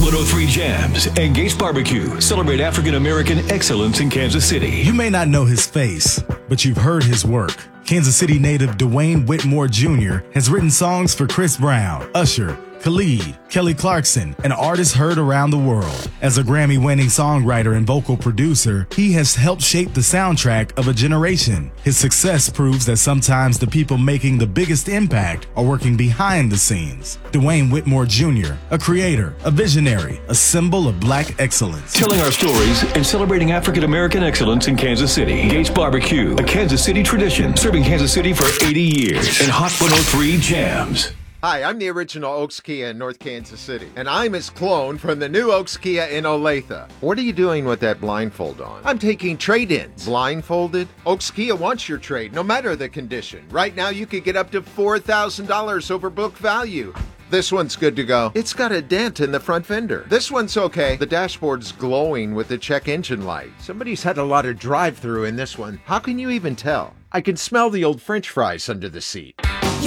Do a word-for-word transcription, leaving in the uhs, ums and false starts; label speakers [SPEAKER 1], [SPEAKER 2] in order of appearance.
[SPEAKER 1] one oh three Jams and Gates Barbecue celebrate African American excellence in Kansas City.
[SPEAKER 2] You may not know his face, but you've heard his work. Kansas City native Dwayne Whitmore Junior has written songs for Chris Brown, Usher, Khalid, Kelly Clarkson, and artists heard around the world. As a Grammy-winning songwriter and vocal producer, he has helped shape the soundtrack of a generation. His success proves that sometimes the people making the biggest impact are working behind the scenes. Dwayne Whitmore Junior, a creator, a visionary, a symbol of black excellence.
[SPEAKER 1] Telling our stories and celebrating African American excellence in Kansas City. Gates Barbecue, a Kansas City tradition, serving Kansas City for eighty years. And Hot one oh three Jams.
[SPEAKER 3] Hi, I'm the original Oaks Kia in North Kansas City, and I'm his clone from the new Oaks Kia in Olathe. What are you doing with that blindfold on? I'm taking trade-ins. Blindfolded? Oaks Kia wants your trade, no matter the condition. Right now, you could get up to four thousand dollars over book value. This one's good to go. It's got a dent in the front fender. This one's okay. The dashboard's glowing with the check engine light. Somebody's had a lot of drive-through in this one. How can you even tell? I can smell the old French fries under the seat.